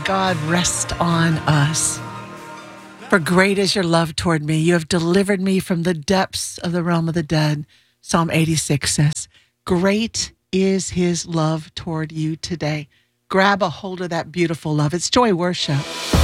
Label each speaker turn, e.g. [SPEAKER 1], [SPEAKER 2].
[SPEAKER 1] of God rest on us. For great is your love toward me. You have delivered me from the depths of the realm of the dead. Psalm 86 says, great is his love toward you today. Grab a hold of that beautiful love. It's Joy Worship.